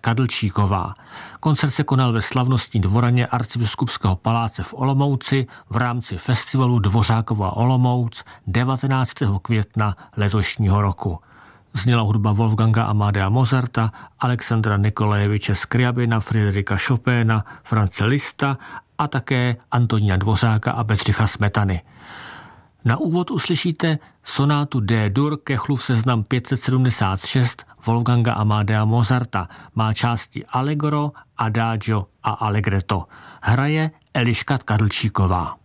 Kadlčíková. Koncert se konal ve slavnostní dvoraně Arcibiskupského paláce v Olomouci v rámci festivalu Dvořákova Olomouc 19. května letošního roku. Zněla hudba Wolfganga Amadea Mozarta, Alexandra Nikolajeviče Skriabina, Friedricha Chopina, France Liszta a také Antonína Dvořáka a Bedřicha Smetany. Na úvod uslyšíte sonátu D-dur Kechlův seznam 576 Wolfganga Amadea Mozarta. Má části Allegro, Adagio a Allegretto. Hraje Eliška Kadlčíková.